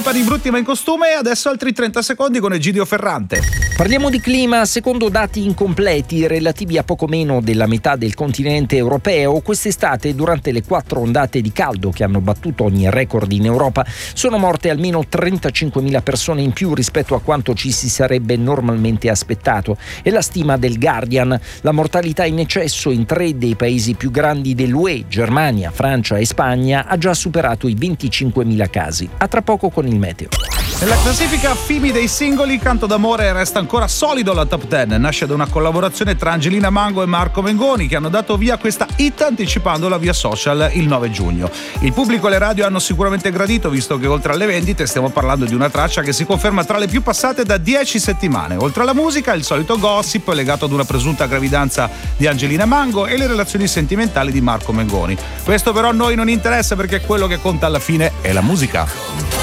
Di brutti ma in costume, adesso altri 30 secondi con Egidio Ferrante. Parliamo di clima. Secondo dati incompleti relativi a poco meno della metà del continente europeo, quest'estate durante le 4 ondate di caldo che hanno battuto ogni record in Europa sono morte almeno 35.000 persone in più rispetto a quanto ci si sarebbe normalmente aspettato. È la stima del Guardian. La mortalità in eccesso in 3 dei paesi più grandi dell'UE, Germania, Francia e Spagna, ha già superato i 25.000 casi. A tra poco con il meteo. Nella classifica FIMI dei singoli, Canto d'amore resta ancora solido alla top 10. Nasce da una collaborazione tra Angelina Mango e Marco Mengoni, che hanno dato via questa hit anticipandola via social il 9 giugno. Il pubblico e le radio hanno sicuramente gradito, visto che oltre alle vendite stiamo parlando di una traccia che si conferma tra le più passate da 10 settimane. Oltre alla musica, il solito gossip legato ad una presunta gravidanza di Angelina Mango e le relazioni sentimentali di Marco Mengoni. Questo però a noi non interessa, perché quello che conta alla fine è la musica.